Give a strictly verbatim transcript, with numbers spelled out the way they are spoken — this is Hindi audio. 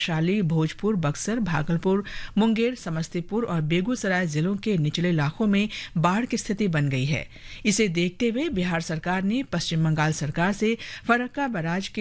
वैशाली, भोजपुर, बक्सर, भागलपुर, मुंगेर, समस्तीपुर और बेगूसराय जिलों के निचले इलाकों में बाढ़ की स्थिति बन गई है। इसे देखते हुए बिहार सरकार ने पश्चिम बंगाल सरकार से फरक्का बैराज के